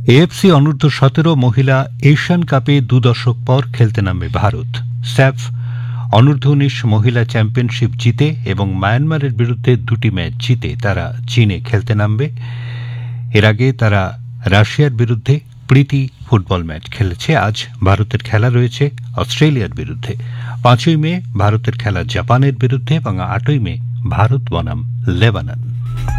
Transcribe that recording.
AFC অনূর্ধ্ব-17 মহিলা Asian কাপে 2 দশক পর খেলতে নামবে ভারত। স্যাফ অনূর্ধ্ব-19 মহিলা চ্যাম্পিয়নশিপ জিতে এবং মায়ানমারের বিরুদ্ধে 2টি ম্যাচ জিতে তারা চীনে খেলতে নামবে। এর আগে তারা রাশিয়ার বিরুদ্ধে প্রীতি ফুটবল ম্যাচ খেলেছে। আজ ভারতের খেলা রয়েছে অস্ট্রেলিয়ার বিরুদ্ধে। 5ই মে ভারতের খেলা জাপানের বিরুদ্ধে এবং 8ই মে ভারত বনাম লেবানন।